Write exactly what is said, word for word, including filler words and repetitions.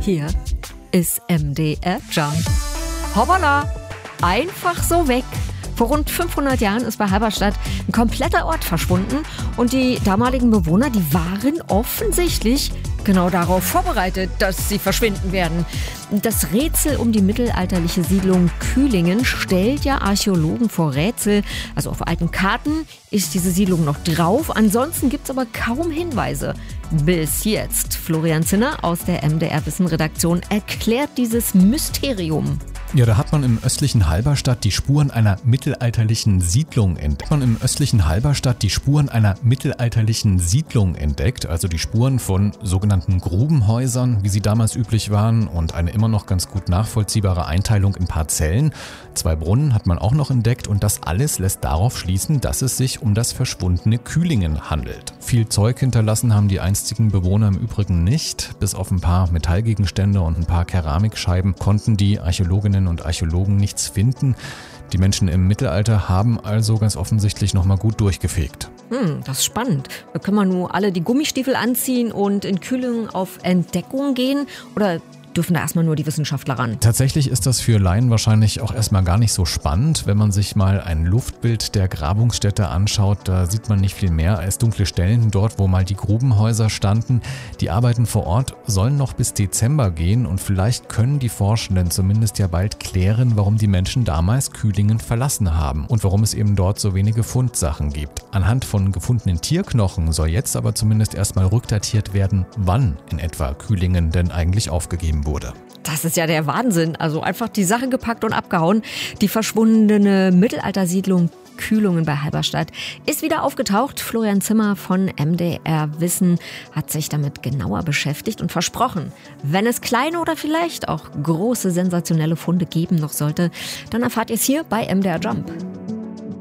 Hier ist M D R Jump. Hoppala, einfach so weg. Vor rund fünfhundert Jahren ist bei Halberstadt ein kompletter Ort verschwunden und die damaligen Bewohner, die waren offensichtlich genau darauf vorbereitet, dass sie verschwinden werden. Das Rätsel um die mittelalterliche Siedlung Kühlingen stellt ja Archäologen vor Rätsel. Also auf alten Karten ist diese Siedlung noch drauf, ansonsten gibt es aber kaum Hinweise. Bis jetzt. Florian Zinner aus der M D R Wissen Redaktion erklärt dieses Mysterium. Ja, da hat man im östlichen Halberstadt die Spuren einer mittelalterlichen Siedlung entdeckt. Man im östlichen Halberstadt die Spuren einer mittelalterlichen Siedlung entdeckt, also die Spuren von sogenannten Grubenhäusern, wie sie damals üblich waren, und eine immer noch ganz gut nachvollziehbare Einteilung in Parzellen. Zwei Brunnen hat man auch noch entdeckt und das alles lässt darauf schließen, dass es sich um das verschwundene Kühlingen handelt. Viel Zeug hinterlassen haben die einstigen Bewohner im Übrigen nicht. Bis auf ein paar Metallgegenstände und ein paar Keramikscheiben konnten die Archäologinnen und Archäologen nichts finden. Die Menschen im Mittelalter haben also ganz offensichtlich nochmal gut durchgefegt. Hm, das ist spannend. Da können wir nur alle die Gummistiefel anziehen und in Kühlingen auf Entdeckung gehen? Oder dürfen da erstmal nur die Wissenschaftler ran? Tatsächlich ist das für Laien wahrscheinlich auch erstmal gar nicht so spannend. Wenn man sich mal ein Luftbild der Grabungsstätte anschaut, da sieht man nicht viel mehr als dunkle Stellen dort, wo mal die Grubenhäuser standen. Die Arbeiten vor Ort sollen noch bis Dezember gehen und vielleicht können die Forschenden zumindest ja bald klären, warum die Menschen damals Kühlingen verlassen haben und warum es eben dort so wenige Fundsachen gibt. Anhand von gefundenen Tierknochen soll jetzt aber zumindest erstmal rückdatiert werden, wann in etwa Kühlingen denn eigentlich aufgegeben wurde. Das ist ja der Wahnsinn. Also einfach die Sache gepackt und abgehauen. Die verschwundene Mittelaltersiedlung Kühlingen bei Halberstadt ist wieder aufgetaucht. Florian Zimmer von M D R Wissen hat sich damit genauer beschäftigt und versprochen, wenn es kleine oder vielleicht auch große sensationelle Funde geben noch sollte, dann erfahrt ihr es hier bei M D R Jump.